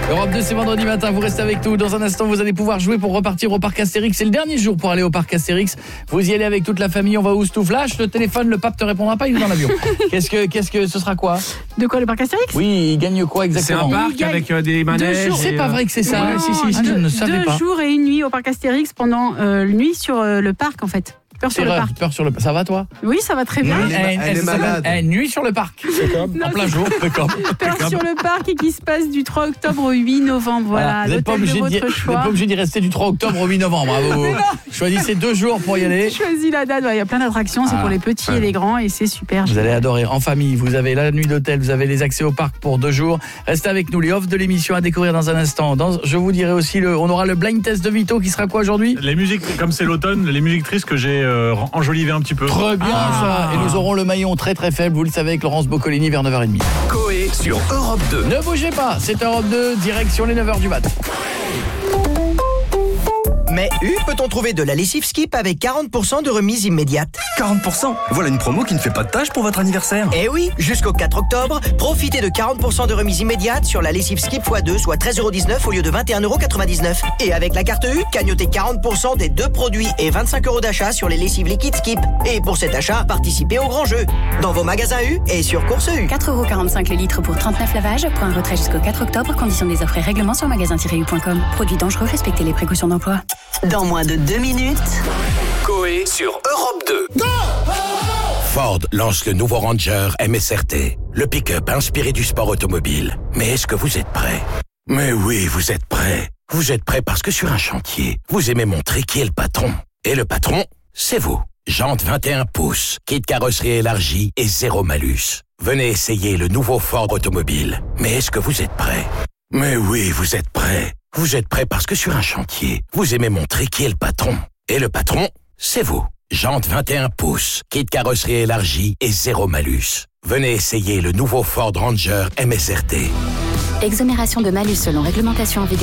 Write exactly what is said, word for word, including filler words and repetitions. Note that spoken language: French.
Europe deux, c'est vendredi matin, vous restez avec nous. Dans un instant, vous allez pouvoir jouer pour repartir au parc Astérix. C'est le dernier jour pour aller au parc Astérix. Vous y allez avec toute la famille, on va où Stoufflash. Le téléphone, le pape te répondra pas, il est dans l'avion. Qu'est-ce que qu'est-ce que ce sera quoi? De quoi, le parc Astérix? Oui, il gagne quoi C'est exactement? un parc gagne avec euh, des manèges. C'est et, pas euh, vrai que c'est ça. Non, si si si, deux, je ne savais deux pas. jours et une nuit au parc Astérix pendant euh, une nuit sur euh, le parc, en fait. Peur sur le Terreur, parc. peur sur le ça va toi? Oui, ça va très bien. Elle est ma- elle est ça s'appelle, malade. eh, nuit sur le parc. Non, En plein c'est- jour, comme. Peur sur le parc et qui se passe du trois octobre au huit novembre. Voilà, Vous n'êtes pas, l'hôtel de obligé d'y- votre vous n'êtes choix. pas obligé d'y rester du trois octobre au huit novembre. hein. Vous choisissez deux jours pour y aller. Choisis la date. Ouais, il y a plein d'attractions, c'est Ah, pour les petits et les grands et c'est super. Vous allez adorer en famille, vous avez la nuit d'hôtel, vous avez les accès au parc pour deux jours. Restez avec nous, les offres de l'émission à découvrir dans un instant. Dans, je vous dirai aussi, le, on aura le blind test de Vito qui sera quoi aujourd'hui? Les musiques, comme c'est l'automne, les musiques tristes que j'ai euh, enjolivé un petit peu. Très bien ça. Et nous aurons le maillon très très faible, vous le savez, avec Laurence Boccolini vers neuf heures trente. Coé sur Europe deux. Ne bougez pas, c'est Europe deux, direction les neuf heures du mat. Mais U, peut-on trouver de la lessive Skip avec quarante pour cent de remise immédiate? quarante pour cent. Voilà une promo qui ne fait pas de tâche pour votre anniversaire. Eh oui, jusqu'au quatre octobre, profitez de quarante pour cent de remise immédiate sur la lessive Skip fois deux, soit treize euros dix-neuf au lieu de vingt et un euros quatre-vingt-dix-neuf. Et avec la carte U, cagnotez quarante pour cent des deux produits et vingt-cinq euros d'achat sur les lessives liquides Skip. Et pour cet achat, participez au grand jeu. Dans vos magasins U et sur Course U. quatre euros quarante-cinq le litre pour trente-neuf lavages. Point retrait jusqu'au quatre octobre. Conditions des offres et règlements sur magasin tiret u point com. Produits dangereux, respectez les précautions d'emploi. Dans moins de deux minutes. Coé sur Europe deux. Ford lance le nouveau Ranger M S R T, le pick-up inspiré du sport automobile. Mais est-ce que vous êtes prêts? Mais oui, vous êtes prêts. Vous êtes prêts parce que sur un chantier, vous aimez montrer qui est le patron. Et le patron, c'est vous. Jantes vingt et un pouces, kit carrosserie élargie et zéro malus. Venez essayer le nouveau Ford automobile. Mais est-ce que vous êtes prêts? Mais oui, vous êtes prêts. Vous êtes prêts parce que sur un chantier, vous aimez montrer qui est le patron. Et le patron, c'est vous. Jantes vingt et un pouces, kit carrosserie élargie et zéro malus. Venez essayer le nouveau Ford Ranger M S R T. Exonération de malus selon réglementation en vigueur.